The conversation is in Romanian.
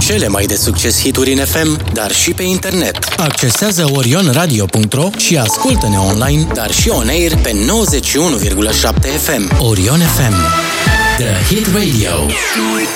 cele mai de succes hituri în FM, dar și pe internet. Accesează orionradio.ro și ascultă-ne online, dar și on air pe 91,7 FM. Orion FM, The Hit Radio.